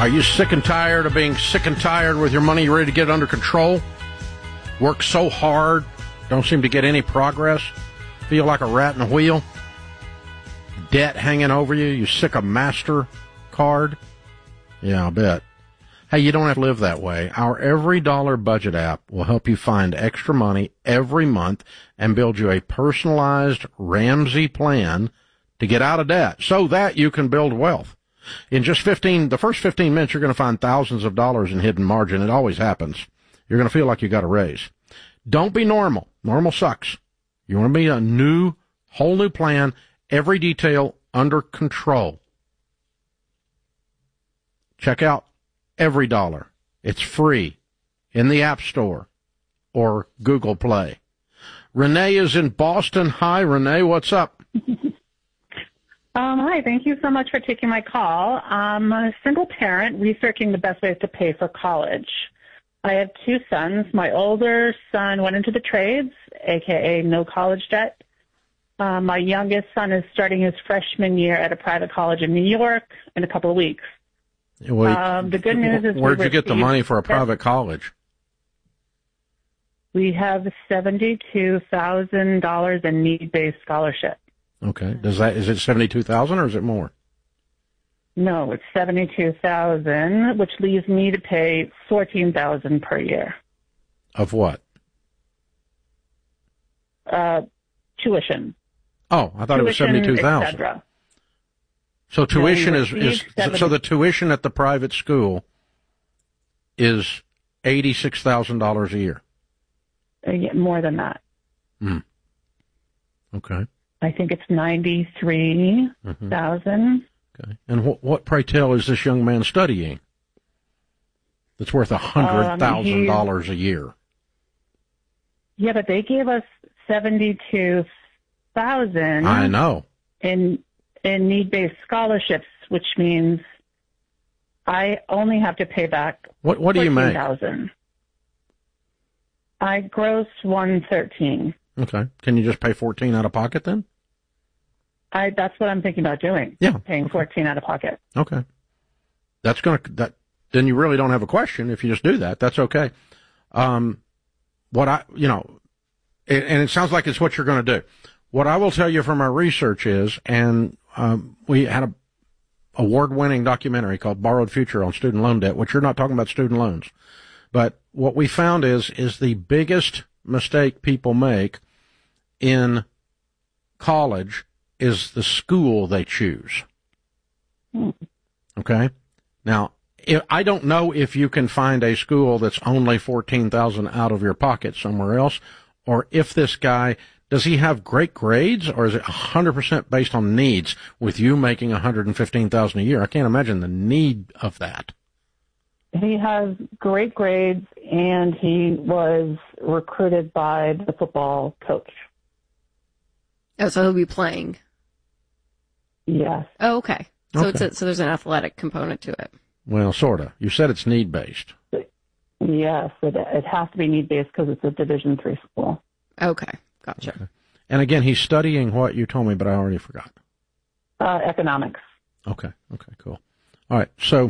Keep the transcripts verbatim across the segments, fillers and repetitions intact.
Are you sick and tired of being sick and tired with your money ready to get under control? Work so hard, don't seem to get any progress, feel like a rat in a wheel? Debt hanging over you, you sick of MasterCard? Yeah, I'll bet. Hey, you don't have to live that way. Our Every Dollar Budget app will help you find extra money every month and build you a personalized Ramsey plan to get out of debt so that you can build wealth. In just fifteen, the first fifteen minutes, you're going to find thousands of dollars in hidden margin. It always happens. You're going to feel like you got a raise. Don't be normal. Normal sucks. You want to be a new, whole new plan, every detail under control. Check out Every Dollar. It's free in the App Store or Google Play. Renee is in Boston. Hi, Renee. What's up? Um, hi, thank you so much for taking my call. I'm a single parent researching the best ways to pay for college. I have two sons. My older son went into the trades, a k a no college debt. Uh, my youngest son is starting his freshman year at a private college in New York in a couple of weeks. Wait, um, the good news is where'd you get the money for a private college? We have seventy-two thousand dollars in need-based scholarship. Okay. Does that, is it seventy-two thousand or is it more? No, it's seventy-two thousand, which leaves me to pay fourteen thousand per year. Of what? Uh, tuition. Oh, I thought tuition, it was seventy-two thousand. So tuition is, is so the tuition at the private school is eighty-six thousand dollars a year. Uh, yeah, more than that. Hmm. Okay. I think it's ninety-three thousand. Mm-hmm. Okay. And what, what, pray tell, is this young man studying that's worth a hundred thousand dollars a year? Yeah, but they gave us seventy-two thousand. I know. In in need-based scholarships, which means I only have to pay back. What What do you make? fourteen thousand. I gross one thirteen. Okay. Can you just pay fourteen out of pocket then? I, that's what I'm thinking about doing. Yeah. Paying okay. fourteen out of pocket. Okay. That's going to, that, then you really don't have a question if you just do that. That's okay. Um, what I, you know, it, and it sounds like it's what you're going to do. What I will tell you from our research is, and, um, we had a award-winning documentary called Borrowed Future on student loan debt, which you're not talking about student loans. But what we found is, is the biggest mistake people make in college is the school they choose. Okay? Now, if, I don't know if you can find a school that's only fourteen thousand dollars out of your pocket somewhere else, or if this guy, does he have great grades, or is it one hundred percent based on needs with you making one hundred fifteen thousand dollars a year? I can't imagine the need of that. He has great grades, and he was recruited by the football coach. Oh, so he'll be playing. Yes. Oh, okay. So okay. it's a, so there's an athletic component to it. Well, sort of. You said it's need-based. Yes, it, it has to be need-based because it's a Division three school. Okay, gotcha. Okay. And again, he's studying what you told me, but I already forgot. Uh, economics. Okay, okay, cool. All right, so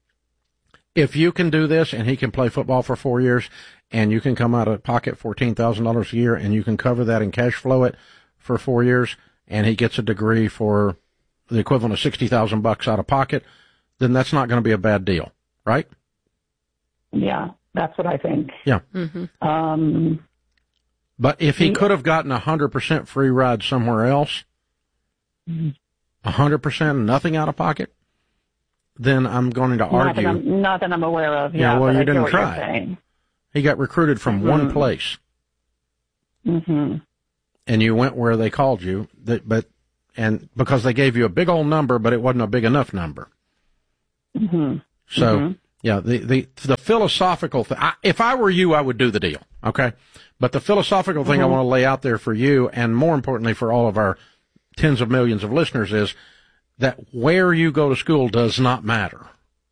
if you can do this and he can play football for four years and you can come out of pocket fourteen thousand dollars a year and you can cover that and cash flow it for four years and he gets a degree for the equivalent of sixty thousand bucks out of pocket, then that's not going to be a bad deal, right? Yeah, that's what I think. Yeah. Mm-hmm. Um, but if he could have gotten a one hundred percent free ride somewhere else, one hundred percent nothing out of pocket, then I'm going to not argue. That I'm, not that I'm aware of. Yeah, yeah well, but you I didn't what try. You're saying. He got recruited from mm-hmm. one place. Mm-hmm. And you went where they called you, that, but and because they gave you a big old number, but it wasn't a big enough number. Mm-hmm. So, mm-hmm. yeah, the the the philosophical thing. I, if I were you, I would do the deal. Okay, but the philosophical thing mm-hmm. I want to lay out there for you, and more importantly for all of our tens of millions of listeners, is that where you go to school does not matter.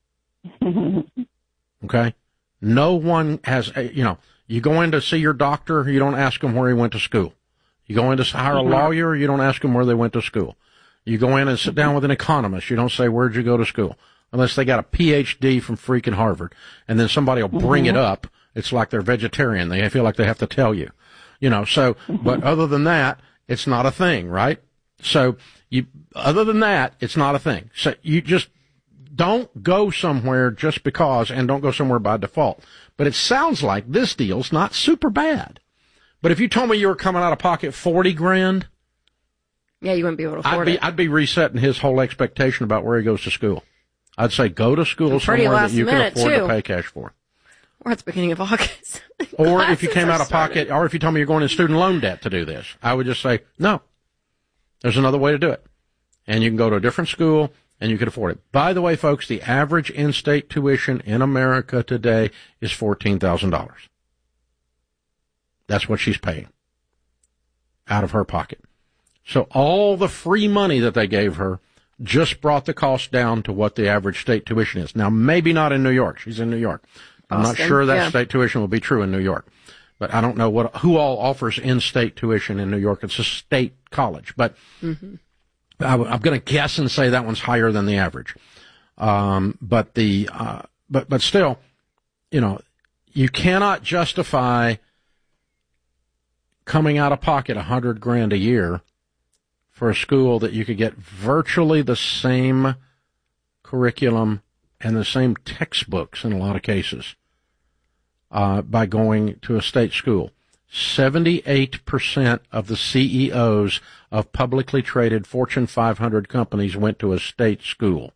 Okay, no one has, a, you know, you go in to see your doctor, you don't ask him where he went to school. You go in to hire a lawyer, you don't ask them where they went to school. You go in and sit down with an economist, you don't say, where'd you go to school? unless they got a P H D from freaking Harvard. And then somebody will bring mm-hmm. it up. It's like they're vegetarian. They feel like they have to tell you, you know, so, mm-hmm. but other than that, it's not a thing, right? So you, other than that, it's not a thing. So you just don't go somewhere just because, and don't go somewhere by default. But it sounds like this deal's not super bad. But if you told me you were coming out of pocket forty grand, yeah, you wouldn't be able to afford I'd be, it. I'd be resetting his whole expectation about where he goes to school. I'd say go to school somewhere that you can afford too. to pay cash for. Or at the beginning of August. Or if you came out of pocket, or if you told me you're going in student loan debt to do this, I would just say, no, there's another way to do it. And you can go to a different school, and you can afford it. By the way, folks, the average in-state tuition in America today is fourteen thousand dollars. That's what she's paying out of her pocket. So all the free money that they gave her just brought the cost down to what the average state tuition is. Now, maybe not in New York. She's in New York. I'm Boston, not sure that yeah. state tuition will be true in New York. But I don't know what who all offers in-state tuition in New York. It's a state college. But mm-hmm. I, I'm going to guess and say that one's higher than the average. Um, but the uh, but but still, you know, you cannot justify coming out of pocket a hundred grand a year for a school that you could get virtually the same curriculum and the same textbooks in a lot of cases uh, by going to a state school. seventy-eight percent of the C E Os of publicly traded Fortune five hundred companies went to a state school.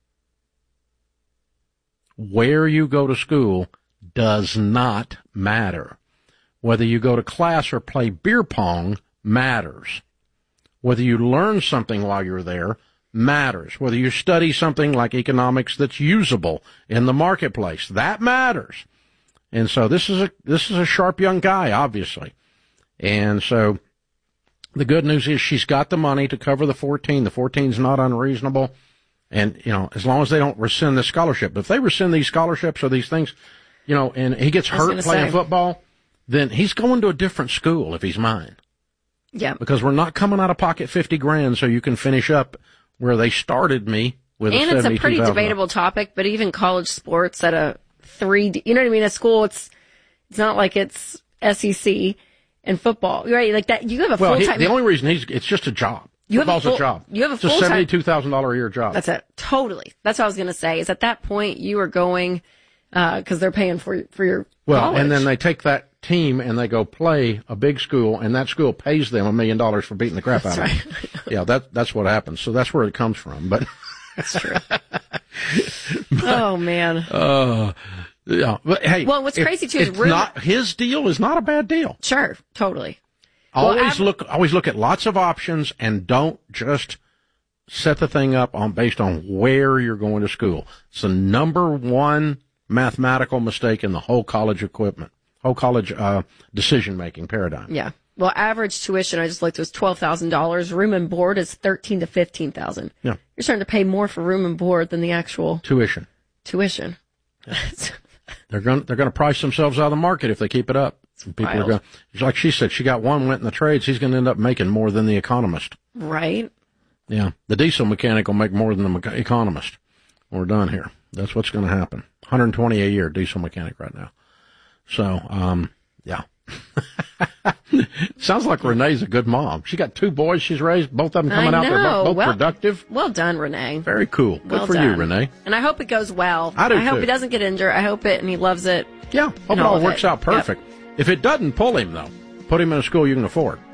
Where you go to school does not matter. Whether you go to class or play beer pong matters. Whether you learn something while you're there matters. Whether you study something like economics that's usable in the marketplace, that matters. And so this is a this is a sharp young guy, obviously. And so the good news is she's got the money to cover the fourteen. The fourteen's not unreasonable. And, you know, as long as they don't rescind the scholarship. But if they rescind these scholarships or these things, you know, and he gets hurt playing say. football, then he's going to a different school if he's mine. Yeah. Because we're not coming out of pocket fifty grand so you can finish up where they started me with and a it's a pretty debatable topic, but even college sports at a three, you know what I mean? At school, it's, it's not like it's S E C and football, right? Like that, you have a well, full time. The only reason he's, it's just a job. You Football's have a, full, a job. You have a it's full a seventy-two thousand dollars a year job. That's it. Totally. That's what I was going to say, is at that point you are going, uh, cause they're paying for, for your well, college. And then they take that team and they go play a big school, and that school pays them a million dollars for beating the crap that's out right. of them. Yeah, that, that's what happens. So that's where it comes from, but. That's true. but, oh man. Uh, yeah, but hey. Well, what's it, crazy too is it's rumor- not, his deal is not a bad deal. Sure. Totally. Always well, av- look, always look at lots of options, and don't just set the thing up on based on where you're going to school. It's the number one mathematical mistake in the whole college equipment, whole college uh, decision-making paradigm. Yeah. Well, average tuition, I just looked, was twelve thousand dollars. Room and board is thirteen to fifteen thousand. Yeah. You're starting to pay more for room and board than the actual tuition. Tuition. Yeah. they're going they're going to price themselves out of the market if they keep it up. People wild. are going. Like she said, she got one, went in the trades. He's going to end up making more than the economist. Right. Yeah. The diesel mechanic will make more than the mecha- economist. We're done here. That's what's going to happen. one hundred twenty a year, diesel mechanic right now. So, um, yeah. Sounds like Renee's a good mom. She got two boys she's raised, both of them coming I out. They're know. both well, productive. Well done, Renee. Very cool. Good well for done. you, Renee. And I hope it goes well. I do I hope too. he doesn't get injured. I hope it and he loves it. Yeah. Hope it all works it. out perfect. Yep. If it doesn't, pull him, though. Put him in a school you can afford.